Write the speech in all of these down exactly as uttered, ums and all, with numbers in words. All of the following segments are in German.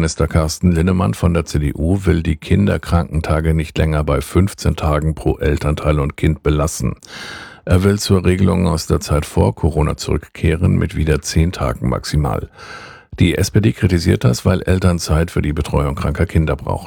Bundesminister Carsten Linnemann von der C D U will die Kinderkrankentage nicht länger bei fünfzehn Tagen pro Elternteil und Kind belassen. Er will zur Regelung aus der Zeit vor Corona zurückkehren mit wieder zehn Tagen maximal. Die S P D kritisiert das, weil Eltern Zeit für die Betreuung kranker Kinder brauchen.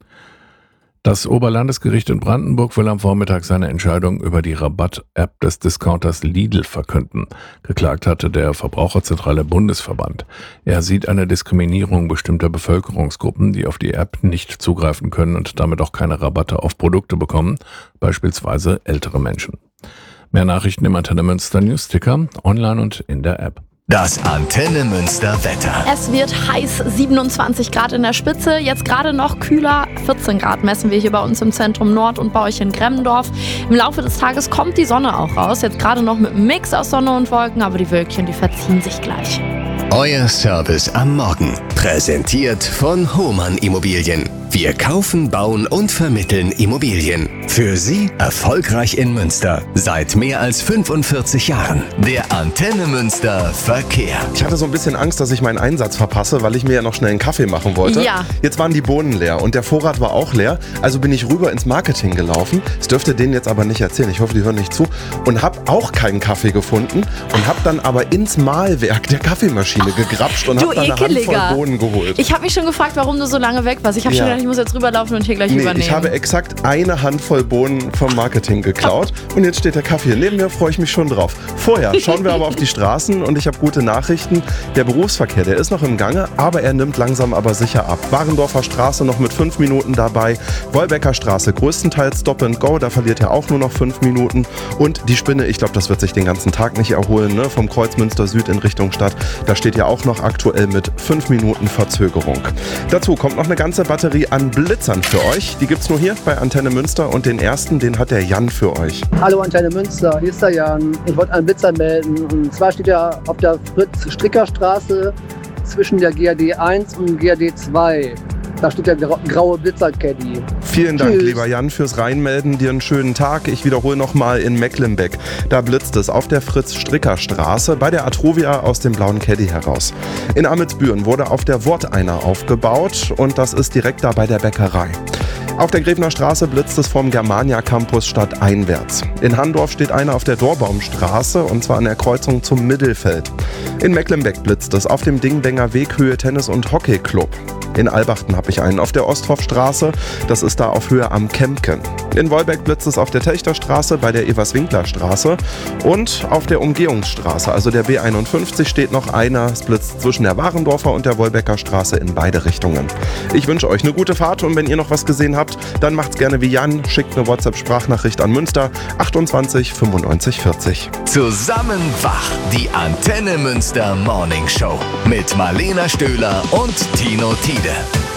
Das Oberlandesgericht in Brandenburg will am Vormittag seine Entscheidung über die Rabatt-App des Discounters Lidl verkünden. Geklagt hatte der Verbraucherzentrale Bundesverband. Er sieht eine Diskriminierung bestimmter Bevölkerungsgruppen, die auf die App nicht zugreifen können und damit auch keine Rabatte auf Produkte bekommen, beispielsweise ältere Menschen. Mehr Nachrichten im Antenne Münster Newsticker, online und in der App. Das Antenne Münster Wetter. Es wird heiß, siebenundzwanzig Grad in der Spitze, jetzt gerade noch kühler, vierzehn Grad messen wir hier bei uns im Zentrum Nord und bei euch in Gremmendorf. Im Laufe des Tages kommt die Sonne auch raus, jetzt gerade noch mit einem Mix aus Sonne und Wolken, aber die Wölkchen, die verziehen sich gleich. Euer Service am Morgen, präsentiert von Hohmann Immobilien. Wir kaufen, bauen und vermitteln Immobilien. Für Sie erfolgreich in Münster. Seit mehr als fünfundvierzig Jahren. Der Antenne Münster Verkehr. Ich hatte so ein bisschen Angst, dass ich meinen Einsatz verpasse, weil ich mir ja noch schnell einen Kaffee machen wollte. Ja. Jetzt waren die Bohnen leer und der Vorrat war auch leer. Also bin ich rüber ins Marketing gelaufen. Das dürfte denen jetzt aber nicht erzählen. Ich hoffe, die hören nicht zu. Und habe auch keinen Kaffee gefunden und habe dann aber ins Mahlwerk der Kaffeemaschine gegrapscht und habe dann eine Handvoll Bohnen geholt. Ich habe mich schon gefragt, warum du so lange weg warst. Ich habe Ja. schon gedacht, ich muss jetzt rüberlaufen und hier gleich Nee, übernehmen. ich habe exakt eine Handvoll Bohnen vom Marketing geklaut und jetzt steht der Kaffee hier neben mir, freue ich mich schon drauf. Vorher schauen wir aber auf die Straßen und ich habe gute Nachrichten. Der Berufsverkehr, der ist noch im Gange, aber er nimmt langsam aber sicher ab. Warendorfer Straße noch mit fünf Minuten dabei, Wolbecker Straße größtenteils Stop and Go, da verliert er auch nur noch fünf Minuten und die Spinne, ich glaube, das wird sich den ganzen Tag nicht erholen, ne? Vom Kreuz Münster Süd in Richtung Stadt, da steht ja auch noch aktuell mit fünf Minuten Verzögerung. Dazu kommt noch eine ganze Batterie an Blitzern für euch. Die gibt's nur hier bei Antenne Münster und den ersten, den hat der Jan für euch. Hallo Antenne Münster, hier ist der Jan. Ich wollte einen Blitzer melden und zwar steht er auf der Fritz-Stricker-Straße zwischen der G R D eins und G R D zwei. Da steht der graue Blitzer-Caddy. Vielen Dank, Tschüss. lieber Jan, fürs Reinmelden. Dir einen schönen Tag. Ich wiederhole nochmal in Mecklenbeck. Da blitzt es auf der Fritz-Stricker-Straße bei der Atrovia aus dem blauen Caddy heraus. In Amelsbüren wurde auf der Worteiner aufgebaut und das ist direkt da bei der Bäckerei. Auf der Grevner Straße blitzt es vom Germania Campus stadteinwärts. In Handorf steht einer auf der Dorbaumstraße und zwar an der Kreuzung zum Mittelfeld. In Mecklenbeck blitzt es auf dem Dingbenger Weg Höhe Tennis- und Hockeyclub. In Albachten habe ich einen auf der Osthofstraße, das ist da auf Höhe am Kempken. In Wolbeck blitzt es auf der Techterstraße bei der Evers-Winkler-Straße und auf der Umgehungsstraße, also der B einundfünfzig, steht noch einer. Es blitzt zwischen der Warendorfer und der Wolbecker Straße in beide Richtungen. Ich wünsche euch eine gute Fahrt und wenn ihr noch was gesehen habt, dann macht's gerne wie Jan, schickt eine WhatsApp-Sprachnachricht an Münster achtundzwanzig fünfundneunzig vierzig. Zusammen wach, die Antenne Münster Morning Show mit Marlena Stöhler und Tino Tiede.